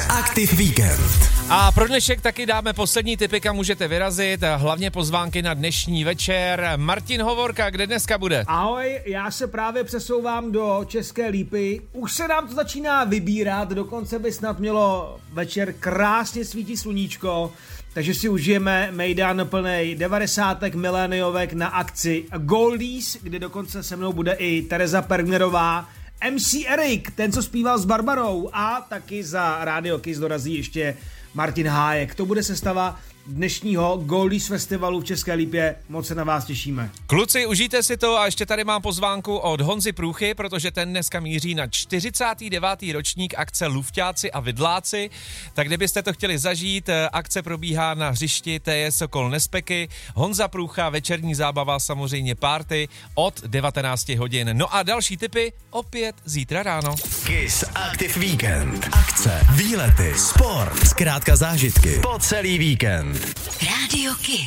Aktiv víkend. A pro dnešek taky dáme poslední tipy, kam můžete vyrazit, hlavně pozvánky na dnešní večer. Martin Hovorka, kde dneska bude? Ahoj, já se právě přesouvám do České Lípy. Už se nám to začíná vybírat, dokonce by snad mělo večer krásně svítit sluníčko, takže si užijeme mejdan plnej 90. miléniovek na akci Goldies, kde dokonce se mnou bude i Tereza Pergnerová, MC Erik, ten, co zpíval s Barbarou, a taky za Radio Kiss dorazí ještě Martin Hájek. To bude sestava dnešního Goldies festivalu v České Lípě. Moc se na vás těšíme. Kluci, užijte si to a ještě tady mám pozvánku od Honzy Průchy, protože ten dneska míří na 49. ročník akce Lufťáci a Vidláci. Tak kdybyste to chtěli zažít, akce probíhá na hřišti TS Sokol Nespeky. Honza Průcha, večerní zábava, samozřejmě party od 19 hodin. No a další tipy opět zítra ráno. Kiss Aktiv víkend. Akce, výlety, sport, zkrátka zážitky po celý víkend. Radio Kiss.